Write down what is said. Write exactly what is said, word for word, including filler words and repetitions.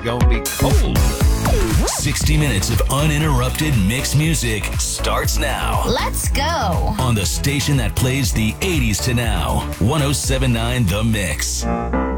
gonna be cold. sixty minutes of uninterrupted mixed music starts now. Let's go. On the station that plays the eighties to now. one oh seven point nine The Mix.